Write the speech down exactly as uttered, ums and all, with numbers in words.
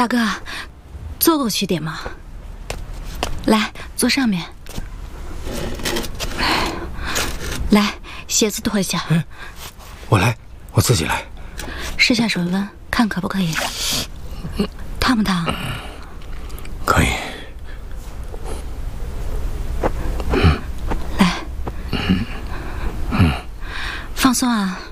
大哥，坐过去点嘛。来，坐上面。来，鞋子脱下。 哎，我来，我自己来。 试下水温，看可不可以？烫不烫？ 可以。 来，放松啊。